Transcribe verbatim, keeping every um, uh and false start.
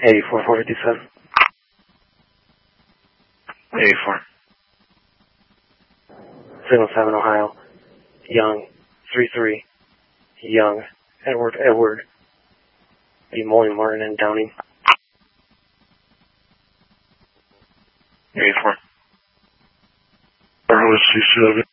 eighty-four, four fifty-seven. eighty-four. Signal seven, Ohio. Young, three three. Young, Edward, Edward. Be Molly Martin and Downing. eighty-four. Starting with C seven.